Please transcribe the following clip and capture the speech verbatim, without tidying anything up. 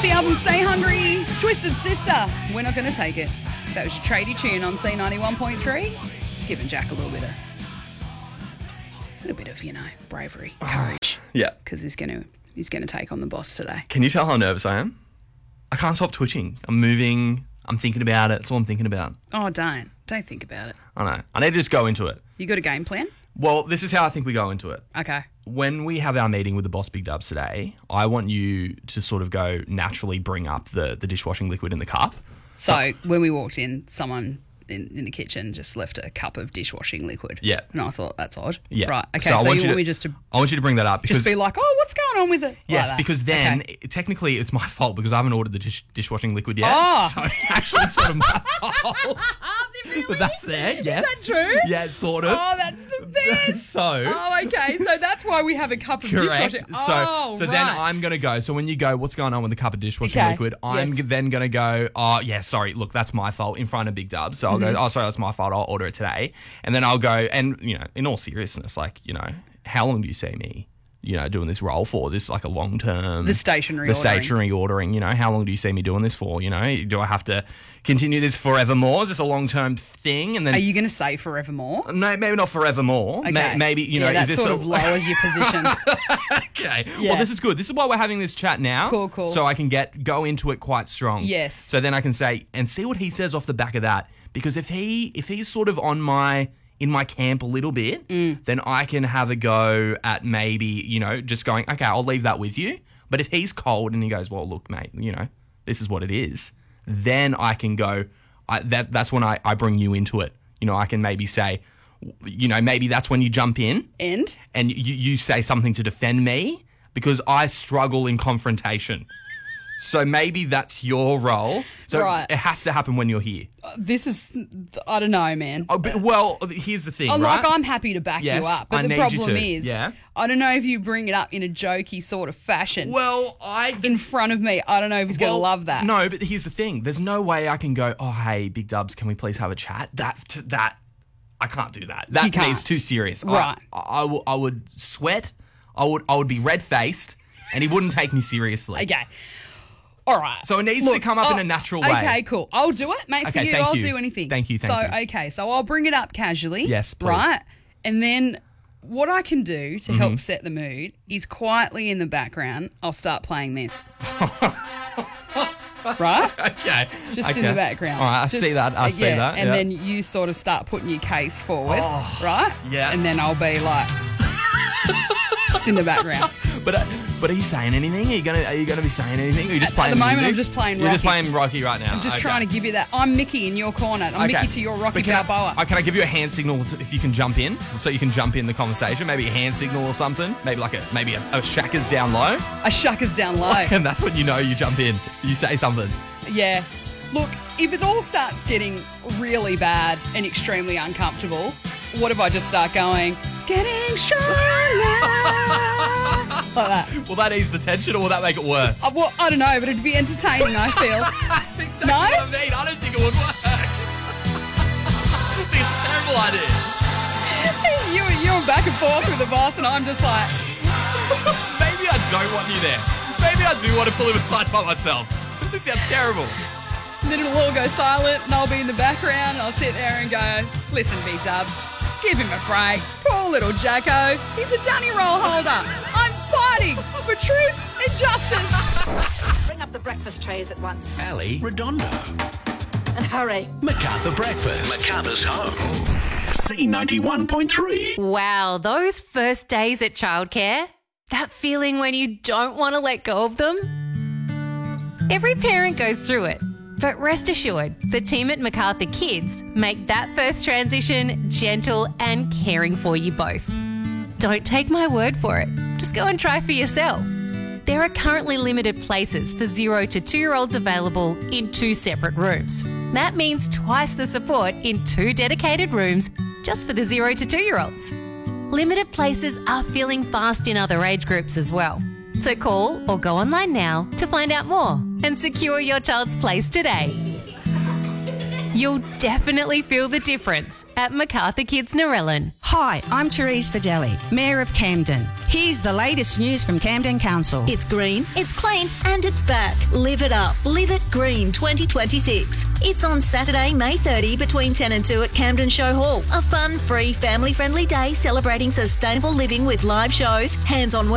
the album Stay Hungry, it's Twisted Sister. We're not going to take it. That was your tradie tune on C ninety-one point three. Just giving Jack a little bit of, a little bit of, you know, bravery, courage. Yeah. Because he's going to he's going to take on the boss today. Can you tell how nervous I am? I can't stop twitching. I'm moving. I'm thinking about it. That's all I'm thinking about. Oh, don't. Don't think about it. I know. I need to just go into it. You got a game plan? Well, this is how I think we go into it. Okay. When we have our meeting with the boss Big Dubs today, I want you to sort of go naturally bring up the, the dishwashing liquid in the cup. So when we walked in, someone in, in the kitchen just left a cup of dishwashing liquid. Yeah. And I thought, that's odd. Yeah. Right. Okay, So I so, want you you want to- me just to I want you to bring that up because just be like, oh, what's going on with it? yes, Like that. because then Okay. it- technically it's my fault because I haven't ordered the dish, dishwashing liquid yet. Oh. So it's actually sort of my fault. But that's there, yes. Is that true? Yeah, sort of. Oh, that's the best. So Oh, okay. So that's why we have a cup of correct. dishwashing. So Oh, so right. then I'm gonna go. So when you go, what's going on with the cup of dishwashing Okay. liquid? I'm Yes. g- then gonna go. Oh yeah, sorry. Look, that's my fault in front of Big Dubs. So I'll Mm-hmm. go. Oh sorry, that's my fault. I'll order it today. And then I'll go. And you know, in all seriousness, like you know, how long do you see me? You know, doing this role for? Is this like a long term? The stationary The ordering. stationary ordering. You know, how long do you see me doing this for? You know, do I have to continue this forevermore? Is this a long term thing? And then Are you going to say forevermore? no, maybe not forevermore. Okay. May- maybe you know, yeah, that is this sort of lowers your position. Okay. Yeah. Well, this is good. This is why we're having this chat now. Cool, cool. So I can get go into it quite strong. Yes. So then I can say and see what he says off the back of that. Because if he if he's sort of on my in my camp a little bit, Mm. then I can have a go at maybe, you know, just going, okay, I'll leave that with you. But if he's cold and he goes, well, look, mate, you know, this is what it is, then I can go, I, that that's when I, I bring you into it. You know, I can maybe say, you know, maybe that's when you jump in And? and you, you say something to defend me because I struggle in confrontation. So maybe that's your role. So Right. it has to happen when you're here. This is, I don't know, man. Oh, but, well, here's the thing, Oh, right? like, I'm happy to back Yes, you up. But I the need you problem to. is, Yeah. I don't know if you bring it up in a jokey sort of fashion Well, I in front of me. I don't know if he's going to well, love that. No, but here's the thing. There's no way I can go, oh, hey, Big Dubs, can we please have a chat? That, that, I can't do that. That You to me can't. is too serious. Right. I, I, I, would, I would sweat. I would, I would be red-faced and he wouldn't take me seriously. Okay. All right. So it needs to come up in a natural way. Okay, cool. I'll do it, mate. For Okay, you, thank I'll you. do anything. Thank you, thank so, you. okay, so I'll bring it up casually. Yes, please. Right? And then what I can do to Mm-hmm. help set the mood is quietly in the background, I'll start playing this. Right? Okay. Just okay. in the background. All right, I Just- see that. I uh, see yeah, that. And yeah. then you sort of start putting your case forward, right? yeah. And then I'll be like, just in the background. But uh, but are you saying anything? Are you gonna are you gonna be saying anything? Or are you just At- at playing the moment, music? I'm just playing You're just Rocky. playing Rocky right now. I'm just Okay. trying to give you that. I'm Mickey in your corner. I'm Okay. Mickey to your Rocky But can I- Balboa. uh, can I give you a hand signal if you can jump in, so you can jump in the conversation? Maybe a hand signal or something. Maybe like a maybe a, a shakers down low, I shuckers down low. and that's when you know you jump in. You say something. Yeah. Look, if it all starts getting really bad and extremely uncomfortable, what if I just start going, getting stronger? Like that. Will that ease the tension, or will that make it worse? Uh, well, I don't know, but it'd be entertaining, I feel. That's exactly No? what I mean. I don't think it would work. I think it's a terrible idea. you, you were back and forth with the boss, and I'm just like, Maybe I don't want you there. Maybe I do want to pull him aside by myself. This sounds terrible. then it'll all go silent, and I'll be in the background, and I'll sit there and go, listen, Big Dubs, give him a break. Poor little Jacko. He's a dunny roll holder. I'm fighting for truth and justice. Bring up the breakfast trays at once. Ali Redondo. And hurry. MacArthur Breakfast. MacArthur's home. C ninety-one point three. Wow, those first days at childcare, that feeling when you don't want to let go of them. Every parent goes through it, but rest assured, the team at MacArthur Kids make that first transition gentle and caring for you both. Don't take my word for it, just go and try for yourself. There are currently limited places for zero to two-year-olds available in two separate rooms. That means twice the support in two dedicated rooms just for the zero to two-year-olds. Limited places are filling fast in other age groups as well. So call or go online now to find out more and secure your child's place today. You'll definitely feel the difference at Macarthur Kids Narellan. Hi, I'm Therese Fideli, Mayor of Camden. Here's the latest news from Camden Council. It's green, it's clean, and it's back. Live it up. Live it green twenty twenty-six. It's on Saturday, May thirtieth between ten and two at Camden Show Hall. A fun, free, family-friendly day celebrating sustainable living with live shows, hands-on work